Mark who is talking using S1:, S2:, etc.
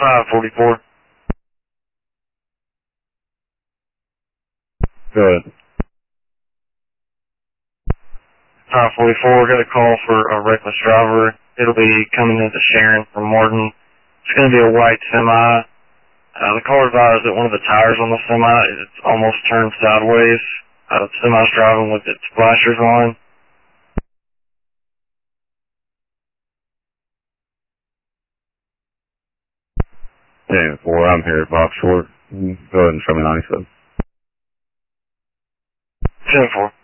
S1: 544.
S2: Go ahead.
S1: 544, got a call for a reckless driver. It'll be coming into Sharon from Morton. It's going to be a white semi. The caller advised that one of the tires on the semi is almost turned sideways. The semi's driving with its flashers on.
S2: 10-4, I'm here at Box Short. Go ahead and show me 97.
S1: 10-4.